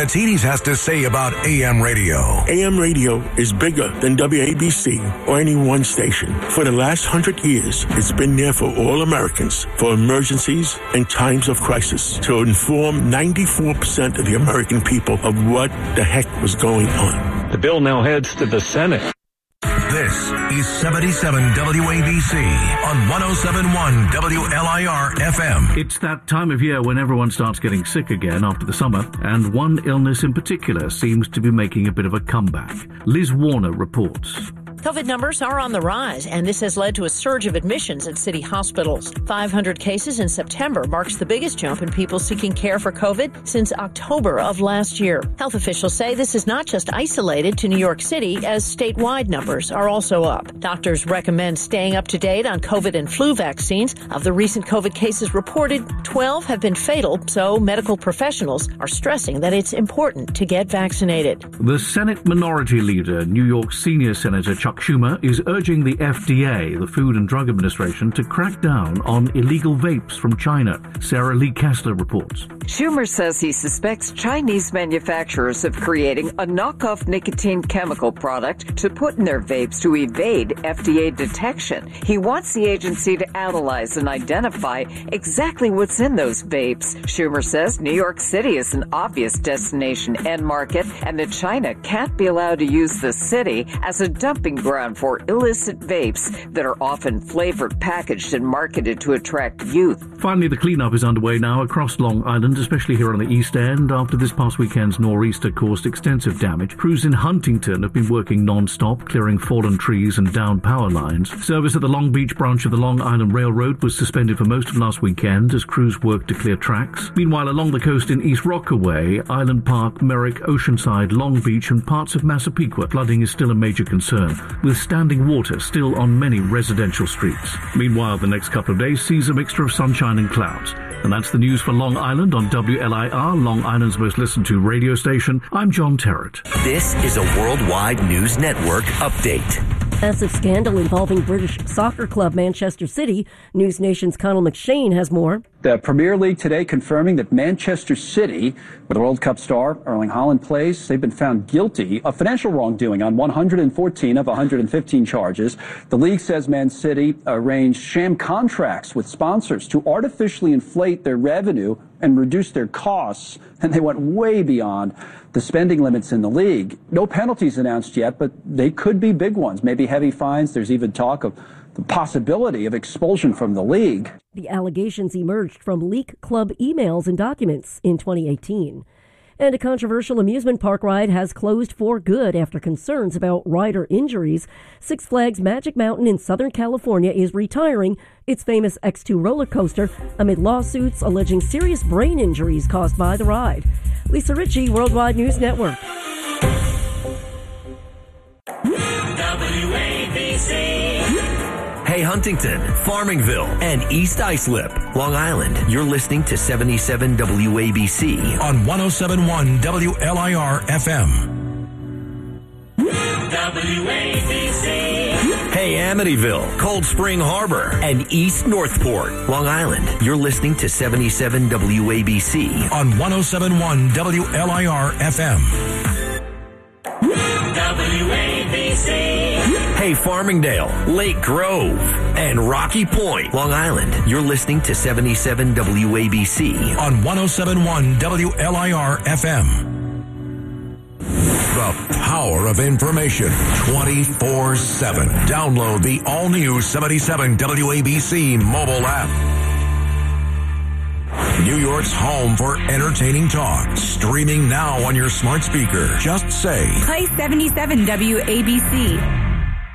Matidis has to say about AM radio. AM radio is bigger than WABC or any one station. For the last 100 years, it's been there for all Americans, for emergencies and times of crisis, to inform 94% of the American people of what the heck was going on. The bill now heads to the Senate. This is 77 WABC on 107.1 WLIR FM. It's that time of year when everyone starts getting sick again after the summer, and one illness in particular seems to be making a bit of a comeback. Liz Warner reports. COVID numbers are on the rise, and this has led to a surge of admissions at city hospitals. 500 cases in September marks the biggest jump in people seeking care for COVID since October of last year. Health officials say this is not just isolated to New York City, as statewide numbers are also up. Doctors recommend staying up to date on COVID and flu vaccines. Of the recent COVID cases reported, 12 have been fatal, so medical professionals are stressing that it's important to get vaccinated. The Senate Minority Leader, New York Senior Senator Chuck Schumer, is urging the FDA, the Food and Drug Administration, to crack down on illegal vapes from China. Sarah Lee Kessler reports. Schumer says he suspects Chinese manufacturers of creating a knockoff nicotine chemical product to put in their vapes to evade FDA detection. He wants the agency to analyze and identify exactly what's in those vapes. Schumer says New York City is an obvious destination end market and that China can't be allowed to use the city as a dumping ground for illicit vapes that are often flavored, packaged, and marketed to attract youth. Finally, the cleanup is underway now across Long Island, especially here on the East End, after this past weekend's nor'easter caused extensive damage. Crews in Huntington have been working non-stop, clearing fallen trees and downed power lines. Service at the Long Beach branch of the Long Island Railroad was suspended for most of last weekend as crews worked to clear tracks. Meanwhile, along the coast in East Rockaway, Island Park, Merrick, Oceanside, Long Beach, and parts of Massapequa, flooding is still a major concern, with standing water still on many residential streets. Meanwhile, the next couple of days sees a mixture of sunshine and clouds. And that's the news for Long Island on WLIR, Long Island's most listened to radio station. I'm John Terrett. This is a Worldwide News Network update. Massive scandal involving British soccer club Manchester City. News Nation's Connell McShane has more. The Premier League today confirming that Manchester City, where the World Cup star Erling Haaland plays, they've been found guilty of financial wrongdoing on 114 of 115 charges. The league says Man City arranged sham contracts with sponsors to artificially inflate their revenue and reduce their costs, and they went way beyond the spending limits in the league. No penalties announced yet, but they could be big ones, maybe heavy fines. There's even talk of the possibility of expulsion from the league. The allegations emerged from leaked club emails and documents in 2018. And a controversial amusement park ride has closed for good after concerns about rider injuries. Six Flags Magic Mountain in Southern California is retiring its famous X2 roller coaster amid lawsuits alleging serious brain injuries caused by the ride. Lisa Ritchie, Worldwide News Network. WABC. Hey Huntington, Farmingville, and East Islip, Long Island. You're listening to 77 WABC on 107.1 WLIR FM. WABC. Hey Amityville, Cold Spring Harbor, and East Northport, Long Island. You're listening to 77 WABC on 107.1 WLIR FM. WABC. Hey, Farmingdale, Lake Grove, and Rocky Point, Long Island. You're listening to 77 WABC on 107.1 WLIR FM. The power of information 24/7. Download the all-new 77 WABC mobile app. New York's home for entertaining talk. Streaming now on your smart speaker. Just say, play 77 WABC.